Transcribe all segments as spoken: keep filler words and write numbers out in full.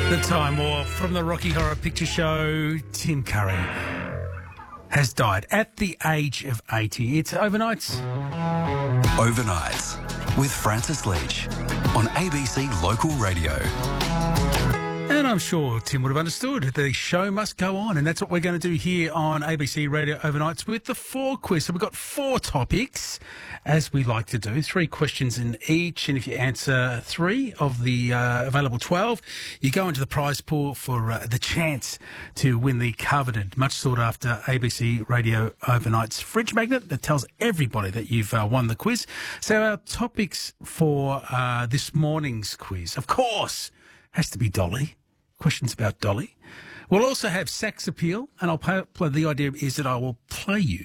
The Time War from the Rocky Horror Picture Show. Tim Curry has died at the age of eighty. It's Overnights. Overnights with Francis Leach on A B C Local Radio. And I'm sure Tim would have understood the show must go on, and that's what we're going to do here on A B C Radio Overnights with the four quiz. So we've got four topics, as we like to do, three questions in each, and if you answer three of the uh, available twelve, you go into the prize pool for uh, the chance to win the coveted, much sought after A B C Radio Overnights fridge magnet that tells everybody that you've uh, won the quiz. So our topics for uh, this morning's quiz, of course, has to be Dolly. Questions about Dolly. We'll also have sax appeal, and I'll play, play, the idea is that I will play you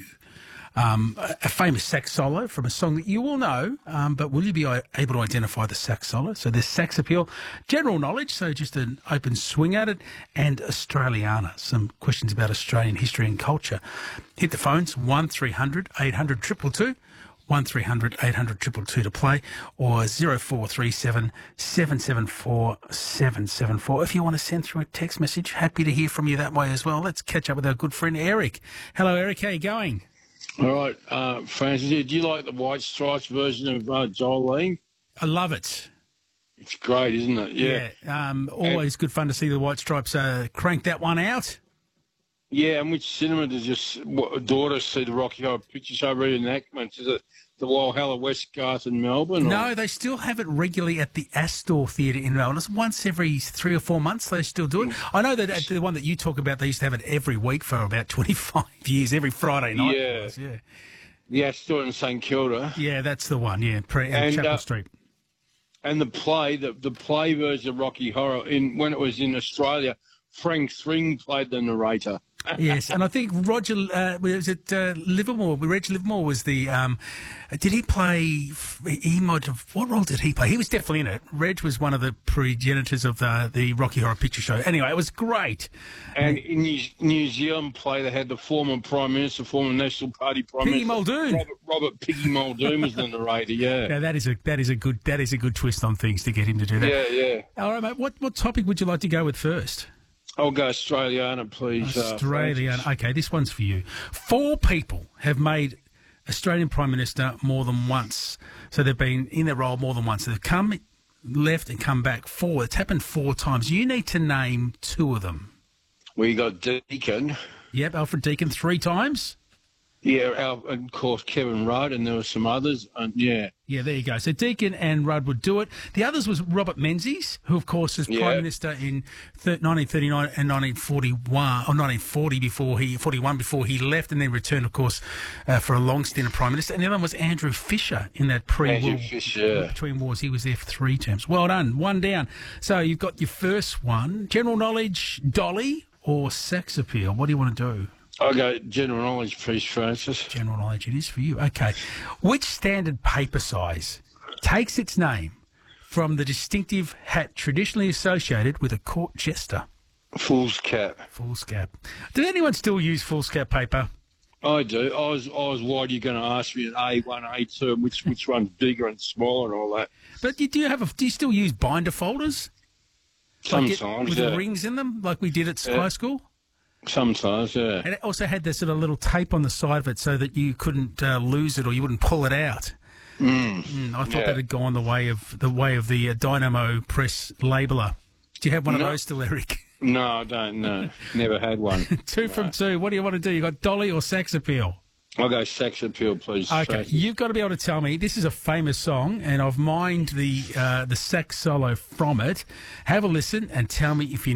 um, a, a famous sax solo from a song that you will know, um, but will you be able to identify the sax solo? So there's sax appeal, general knowledge, so just an open swing at it, and Australiana, some questions about Australian history and culture. Hit the phones, one three hundred eight hundred two two two. one three hundred eight hundred two two two to play, or zero four three seven seven seven four seven seven four. If you want to send through a text message, happy to hear from you that way as well. Let's catch up with our good friend Eric. Hello, Eric. How you going? All right, uh, Francis, do you like the White Stripes version of uh, Jolene? I love it. It's great, isn't it? Yeah. yeah um, always and, good fun to see the White Stripes uh, crank that one out. Yeah, and which cinema does your daughter see the Rocky Horror Picture Show reenactments? Is it the Walhalla Westgarth in Melbourne? Or? No, they still have it regularly at the Astor Theatre in Melbourne. It's once every three or four months they still do it. I know that at the one that you talk about, they used to have it every week for about twenty-five years, every Friday night. Yeah. Was, yeah. The Astor in St Kilda. Yeah, that's the one, yeah, Pre- uh, and, Chapel uh, Street. And the play, the, the play version of Rocky Horror, in when it was in Australia, Frank Thring played the narrator. Yes, and I think Roger, uh, was it uh, Livermore? Reg Livermore was the, um, did he play, he might have, what role did he play? He was definitely in it. Reg was one of the progenitors of the, the Rocky Horror Picture Show. Anyway, it was great. And in New, New Zealand play, they had the former Prime Minister, former National Party Prime Piggy Minister. Muldoon. Robert, Robert Piggy Muldoon was the narrator, yeah. Now, that is a that is a good that is a good twist on things to get him to do that. Yeah, yeah. All right, mate, what, what topic would you like to go with first? I'll go Australiana, please. Australiana. Uh, okay, this one's for you. Four people have made Australian Prime Minister more than once. So they've been in their role more than once. They've come, left and come back four. It's happened four times. You need to name two of them. We got Deakin. Yep, Alfred Deakin three times. Yeah, our, of course, Kevin Rudd, and there were some others. And yeah. Yeah, there you go. So Deakin and Rudd would do it. The others was Robert Menzies, who, of course, was yeah. Prime Minister in nineteen thirty-nine and nineteen forty-one, or nineteen forty before he, forty-one before he left, and then returned, of course, uh, for a long stint of Prime Minister. And the other one was Andrew Fisher in that pre-war, Fisher. between wars. He was there for three terms. Well done. One down. So you've got your first one. General knowledge, Dolly, or sex appeal? What do you want to do? I'll go general knowledge, please, Francis. General knowledge it is for you. Okay. Which standard paper size takes its name from the distinctive hat traditionally associated with a court jester? Foolscap. Foolscap. Does anyone still use foolscap paper? I do. I was, I was worried you're going to ask me an A one, A two, which which one's bigger and smaller and all that. But you, do you have a, do you still use binder folders? Sometimes, like it, with yeah. rings in them, like we did at yeah. high school? Sometimes, yeah. And it also had this sort of little tape on the side of it so that you couldn't uh, lose it or you wouldn't pull it out. Mm. Mm, I thought yeah. that had gone the way of the way of the uh, Dynamo Press labeler. Do you have one no. of those still, Eric? No, I don't. No, never had one. two no. from two. What do you want to do? You got Dolly or sex appeal? I'll go sex appeal, please. Okay, Francis. You've got to be able to tell me. This is a famous song, and I've mined the uh, the sax solo from it. Have a listen and tell me if you.